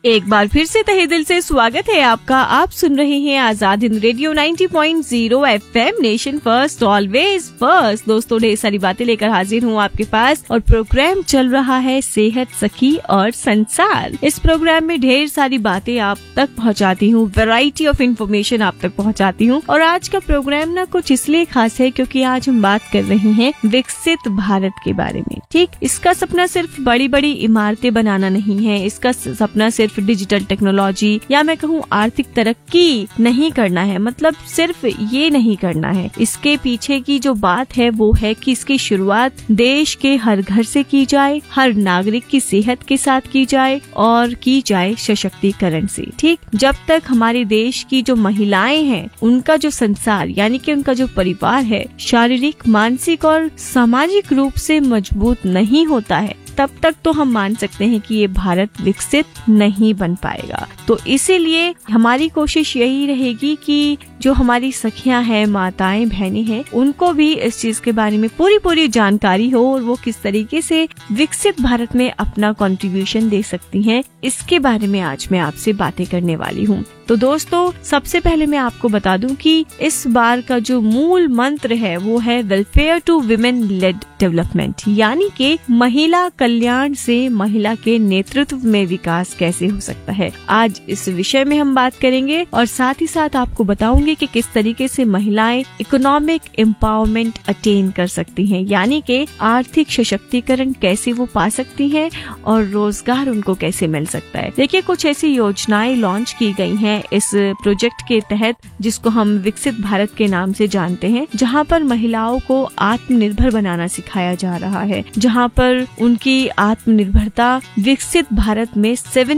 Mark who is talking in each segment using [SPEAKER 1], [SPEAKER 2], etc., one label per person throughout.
[SPEAKER 1] एक बार फिर से तहे दिल से स्वागत है आपका। आप सुन रहे हैं Azad Hind radio 90.0 FM, nation first always first. दोस्तों, ढेर सारी बातें लेकर हाजिर हूँ आपके पास और प्रोग्राम चल रहा है सेहत सखी और संसार। इस प्रोग्राम में ढेर सारी बातें आप तक पहुँचाती हूँ, वैरायटी ऑफ इन्फॉर्मेशन आप तक पहुँचाती हूँ। और आज का प्रोग्राम ना कुछ इसलिए खास है क्योंकि आज हम बात कर रहे हैं विकसित भारत के बारे में। ठीक, इसका सपना सिर्फ बड़ी बड़ी इमारतें बनाना नहीं है, इसका सपना सिर्फ डिजिटल टेक्नोलॉजी या मैं कहूँ आर्थिक तरक्की नहीं करना है। मतलब सिर्फ ये नहीं करना है, इसके पीछे की जो बात है वो है कि इसकी शुरुआत देश के हर घर से की जाए, हर नागरिक की सेहत के साथ की जाए और की जाए सशक्तिकरण से। ठीक, जब तक हमारे देश की जो महिलाएं हैं उनका जो संसार यानी कि उनका जो परिवार है शारीरिक, मानसिक और सामाजिक रूप से मजबूत नहीं होता है, तब तक तो हम मान सकते हैं कि ये भारत विकसित नहीं बन पाएगा। तो इसीलिए हमारी कोशिश यही रहेगी कि जो हमारी सखियां हैं, माताएं, बहनें हैं, उनको भी इस चीज के बारे में पूरी जानकारी हो और वो किस तरीके से विकसित भारत में अपना कंट्रीब्यूशन दे सकती हैं, इसके बारे में आज मैं आपसे बातें करने वाली हूँ। तो दोस्तों, सबसे पहले मैं आपको बता दूं कि इस बार का जो मूल मंत्र है वो है welfare to women lead development, यानी कि महिला कल्याण से महिला के नेतृत्व में विकास कैसे हो सकता है। आज इस विषय में हम बात करेंगे और साथ ही साथ आपको बताऊंगी कि किस तरीके से महिलाएं इकोनॉमिक एम्पावरमेंट अटेन कर सकती हैं, यानी कि आर्थिक सशक्तिकरण कैसे वो पा सकती हैं और रोजगार उनको कैसे मिल सकता है। देखिए, कुछ ऐसी योजनाएं लॉन्च की गई हैं इस प्रोजेक्ट के तहत जिसको हम विकसित भारत के नाम से जानते हैं, जहां पर महिलाओं को आत्मनिर्भर बनाना सिखाया जा रहा है, जहां पर उनकी आत्मनिर्भरता विकसित भारत में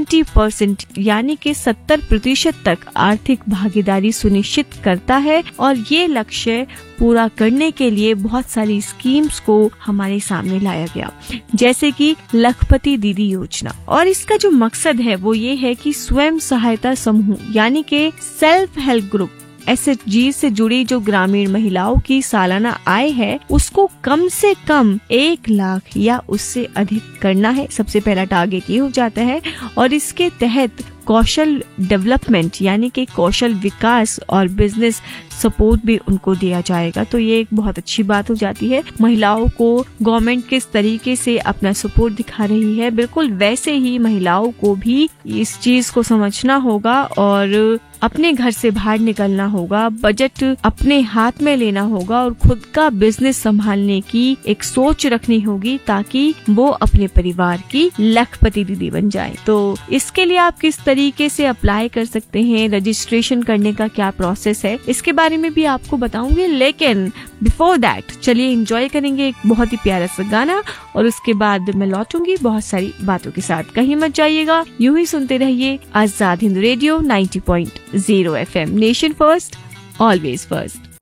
[SPEAKER 1] 70% यानी कि 70% तक आर्थिक भागीदारी सुनिश्चित करता है। और ये लक्ष्य पूरा करने के लिए बहुत सारी स्कीम्स को हमारे सामने लाया गया, जैसे कि लखपति दीदी योजना। और इसका जो मकसद है वो ये है कि स्वयं सहायता समूह यानी कि सेल्फ हेल्प ग्रुप SHG से जुड़ी जो ग्रामीण महिलाओं की सालाना आय है उसको कम से कम 1 लाख या उससे अधिक करना है। सबसे पहला टारगेट ये हो जाता है और इसके तहत कौशल डेवलपमेंट यानी कि कौशल विकास और बिजनेस सपोर्ट भी उनको दिया जाएगा। तो ये एक बहुत अच्छी बात हो जाती है। महिलाओं को गवर्नमेंट किस तरीके से अपना सपोर्ट दिखा रही है, बिल्कुल वैसे ही महिलाओं को भी इस चीज को समझना होगा और अपने घर से बाहर निकलना होगा, बजट अपने हाथ में लेना होगा और खुद का बिजनेस संभालने की एक सोच रखनी होगी ताकि वो अपने परिवार की लखपति दीदी बन जाए। तो इसके लिए आप किस तरीके से अप्लाई कर सकते हैं, रजिस्ट्रेशन करने का क्या प्रोसेस है, इसके बारे में भी आपको बताऊंगी। लेकिन बिफोर दैट चलिए एंजॉय करेंगे एक बहुत ही प्यारा सा गाना और उसके बाद मैं लौटूंगी बहुत सारी बातों के साथ। कहीं मत जाइएगा, यूं ही सुनते रहिए Azad Hind radio 90.0 FM, nation first always first.